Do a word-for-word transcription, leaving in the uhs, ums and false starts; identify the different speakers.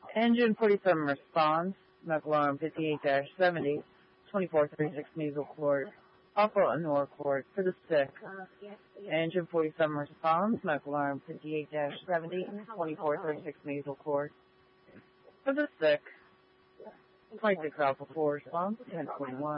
Speaker 1: Engine forty-seven responds. Medical alarm fifty-eight dash seventy, twenty-four thirty-six nasal cord, upper anora cord for the sick. Engine forty-seven responds. Medical alarm fifty-eight dash seventy, twenty-four thirty-six nasal cord for the sick. twenty-six Alpha four responds. ten forty-one.